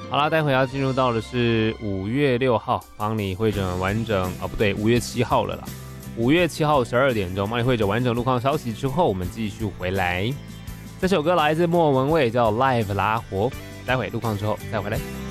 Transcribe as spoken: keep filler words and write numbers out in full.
好啦，待会要进入到的是五月六号，帮你会诊完整啊，不对，五月七号了啦。五月七号十二点钟，帮你会诊完整路况消息之后，我们继续回来。这首歌来自莫文蔚，叫《Live 拉活》。待会路况之后再回来。